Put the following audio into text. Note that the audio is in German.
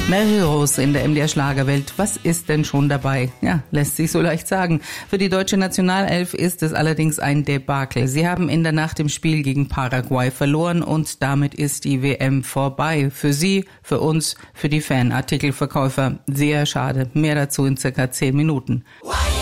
Mary Rose in der MDR Schlagerwelt. Was ist denn schon dabei? Ja, lässt sich so leicht sagen. Für die deutsche Nationalelf ist es allerdings ein Debakel. Sie haben in der Nacht im Spiel gegen Paraguay verloren und damit ist die WM vorbei. Für Sie, für uns, für die Fanartikelverkäufer. Sehr schade. Mehr dazu in circa 10 Minuten.